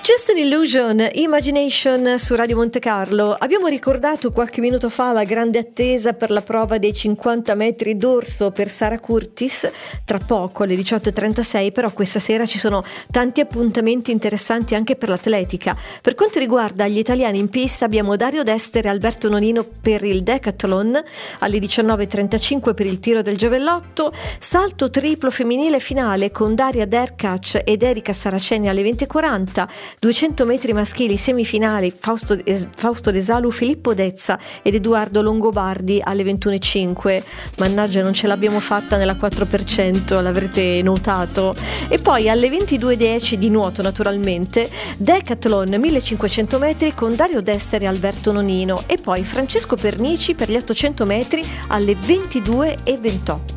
Just an Illusion, Imagination su Radio Monte Carlo. Abbiamo ricordato qualche minuto fa la grande attesa per la prova dei 50 metri d'orso per Sara Curtis, tra poco alle 18:36, però questa sera ci sono tanti appuntamenti interessanti anche per l'atletica. Per quanto riguarda gli italiani in pista abbiamo Dario Dester e Alberto Nonino per il decathlon, alle 19:35 per il tiro del giavellotto, salto triplo femminile finale con Daria Derkac ed Erika Saraceni alle 20:40, 200 metri maschili semifinali Fausto De Salu, Filippo Dezza ed Edoardo Longobardi alle 21:05. Mannaggia, non ce l'abbiamo fatta nella 4%, l'avrete notato. E poi alle 22:10 di nuoto, naturalmente, decathlon 1500 metri con Dario Dester e Alberto Nonino, e poi Francesco Pernici per gli 800 metri alle 22:28.